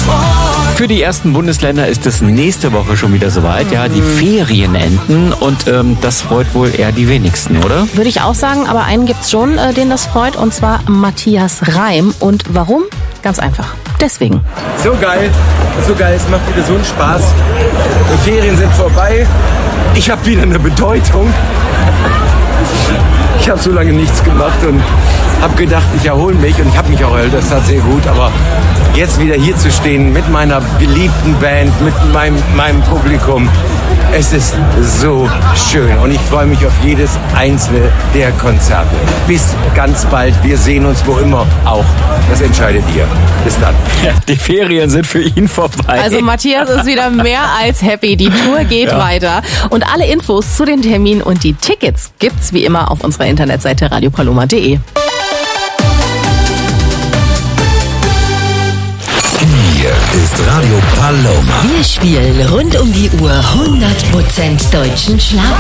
Für die ersten Bundesländer ist es nächste Woche schon wieder soweit. Ja, die Ferien enden und das freut wohl eher die wenigsten, oder? Würde ich auch sagen, aber einen gibt's schon, den das freut, und zwar Matthias Reim. Und warum? Ganz einfach. Deswegen. So geil, es macht wieder so einen Spaß. Die Ferien sind vorbei. Ich habe wieder eine Bedeutung. Ich habe so lange nichts gemacht und habe gedacht, ich erhole mich, und ich habe mich auch erholt, das tat sehr gut, aber jetzt wieder hier zu stehen mit meiner beliebten Band, mit meinem Publikum, es ist so schön und ich freue mich auf jedes einzelne der Konzerte. Bis ganz bald, wir sehen uns wo immer auch. Das entscheidet ihr. Bis dann. Ja, die Ferien sind für ihn vorbei. Also Matthias ist wieder mehr als happy. Die Tour geht weiter. Und alle Infos zu den Terminen und die Tickets gibt's wie immer auf unserer Internetseite radiopaloma.de. Hier ist Radio Paloma. Wir spielen rund um die Uhr 100% deutschen Schlager.